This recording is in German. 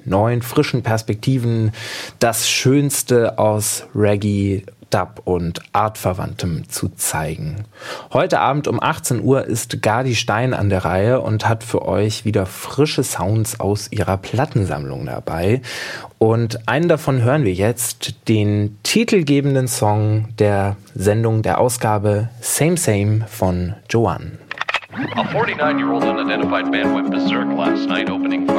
neuen, frischen Perspektiven das Schönste aus Reggae, Dub und Artverwandtem zu zeigen. Heute Abend um 18 Uhr ist Gadi Stein an der Reihe und hat für euch wieder frische Sounds aus ihrer Plattensammlung dabei. Und einen davon hören wir jetzt, den titelgebenden Song der Sendung, der Ausgabe Same Same von Joanne. A 49-year-old unidentified man went berserk last night, opening